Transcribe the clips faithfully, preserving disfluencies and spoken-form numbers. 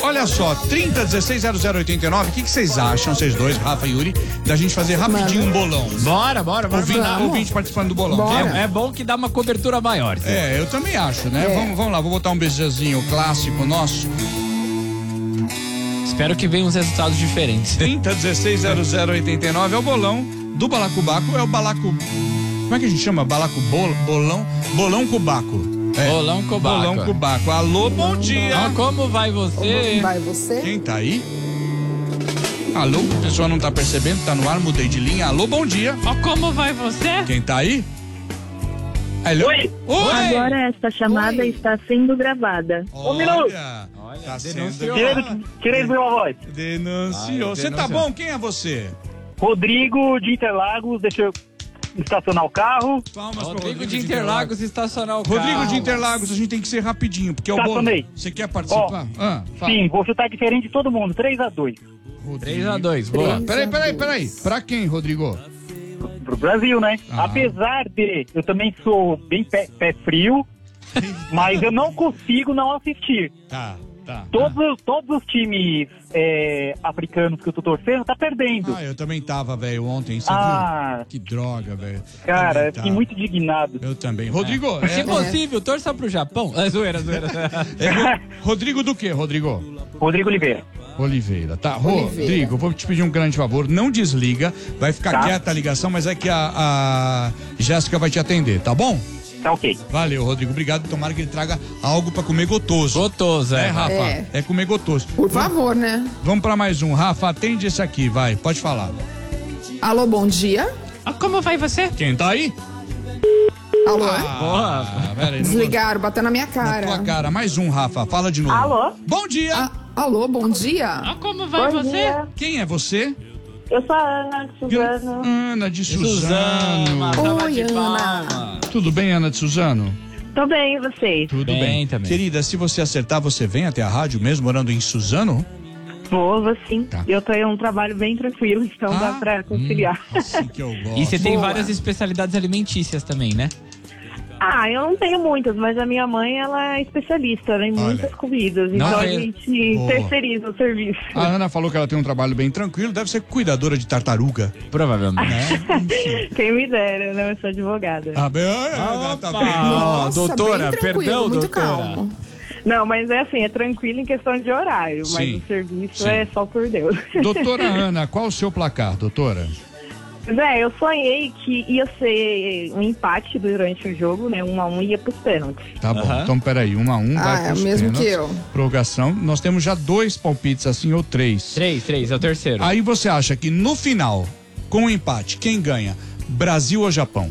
Olha só, trinta, dezesseis, zero zero oitenta e nove, o que, que vocês acham, vocês dois, Rafa e Yuri, da gente fazer rapidinho um bolão? Bora, bora, bora. Ouvinte, ouvinte participando do bolão. É, é bom que dá uma cobertura maior. Sim. É, eu também acho, né? É. Vamos, vamos lá, vou botar um beijazinho clássico nosso. Espero que venham uns resultados diferentes. trinta, dezesseis, zero zero oitenta e nove é o bolão do Balacobaco, é o balaco... Como é que a gente chama? Balaco bol, bolão? Bolão cubaco. É. Bolão cubaco. Bolão cubaco. Alô, bom dia. Ah, como vai você? Como vai você? Quem tá aí? Alô, a pessoa não tá percebendo, tá no ar, mudei de linha. Alô, bom dia. Ah, como vai você? Quem tá aí? Alô? Oi. Oi. Agora esta chamada Oi. está sendo gravada. Um minuto. Olha, tá denunciou. sendo... Tirei minha voz. Denunciou. Ai, Você tá denunciou. bom? Quem é você? Rodrigo de Interlagos, deixa eu estacionar o carro. Palmas pro Rodrigo de Interlagos, estacionar o carro. Rodrigo de Interlagos, a gente tem que ser rapidinho, porque é o bolo. Estacionei. Você quer participar? Ó, ah, fala. Sim, vou chutar diferente de todo mundo, três a dois. três a dois, boa. Peraí, peraí, peraí. Pra quem, Rodrigo? Pro Brasil, né? Ah. Apesar de eu também sou bem pé, pé frio, mas eu não consigo não assistir. Tá, tá. Todos, todos os times é, africanos que eu tô torcendo tá perdendo. Ah, eu também tava, velho, ontem, você Ah. viu? Que droga, velho. Cara, Também eu fiquei tava. muito indignado. Eu também. Rodrigo, Se é, possível, torça pro Japão. É zoeira, zoeira. é Ro- Rodrigo do quê, Rodrigo? Rodrigo Oliveira. Oliveira, tá. Oliveira. Rodrigo, vou te pedir um grande favor, não desliga, vai ficar Tá. quieta a ligação, mas é que a, a Jéssica vai te atender, tá bom? Tá ok. Valeu, Rodrigo, obrigado, tomara que ele traga algo pra comer gotoso. Gotoso, É, é. Rafa, é, É. comer gotoso. Por favor, né? Vamos pra mais um. Rafa, atende esse aqui, vai, pode falar. Alô, bom dia. Ah, como vai você? Quem tá aí? Alô? Boa. Ah, pera aí, não- Desligaram, bateu na minha Na cara. tua cara, mais um, Rafa, fala de novo. Alô? Bom dia! Ah, alô, bom dia. Ah, como vai Bom você? dia. Quem é você? Eu sou a Ana de Suzano. Ana de Suzano. Suzano. uma salva Oi, de Ana. palma. Tudo bem, Ana de Suzano? Tô bem, e vocês? Tudo Bem bem. também. Querida, se você acertar, você vem até a rádio mesmo morando em Suzano? Vou, vou sim. Tá. Eu tô em um trabalho bem tranquilo, então Ah, dá pra conciliar. Assim que eu gosto. E você tem Boa. várias especialidades alimentícias também, né? Ah, eu não tenho muitas, mas a minha mãe, ela é especialista em Olha. muitas comidas. Não Então a é- gente Boa. terceiriza o serviço. A Ana falou que ela tem um trabalho bem tranquilo, deve ser cuidadora de tartaruga, Provavelmente. né? Quem me dera, né? Eu sou advogada. Ah, bem, ah, tá bem. Nossa, doutora, bem tranquilo, perdão, muito doutora. calmo. Não, mas é assim, é tranquilo em questão de horário, mas Sim. o serviço Sim. é só por Deus. Doutora Ana, qual o seu placar, doutora? Zé, eu sonhei que ia ser um empate durante o jogo, né? Um a um ia pros pênaltis. Tá bom, Aham. então peraí, um a um, Ah, vai é pros o mesmo pênaltis. que eu. Prorrogação, nós temos já dois palpites assim, ou três. Três, três, é o terceiro. Aí você acha que no final, com o empate, quem ganha? Brasil ou Japão?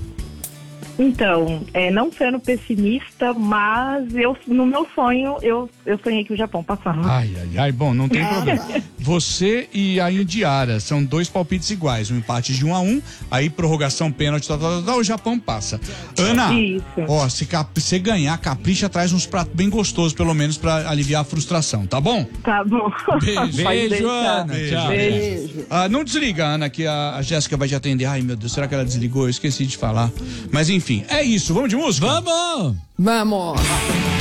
Então, é, não sendo pessimista, mas eu, no meu sonho, eu, eu sonhei que o Japão passava. Ai, ai, ai, bom, não tem problema. Você e a Indiara são dois palpites iguais, um empate de um a um, aí prorrogação, pênalti, tal, tal, tal, tal, o Japão passa. Ana, Isso. ó, se cap- você ganhar, capricha, traz uns pratos bem gostosos, pelo menos, pra aliviar a frustração, tá bom? Tá bom. Beijo. Pode Beijo, deixar. Ana. Beijo. Tchau. Beijo. Ah, não desliga, Ana, que a, a Jéssica vai te atender. Ai, meu Deus, será que ela desligou? Eu esqueci de falar. Mas enfim, é isso. Vamos de música? Vamos! Vamos.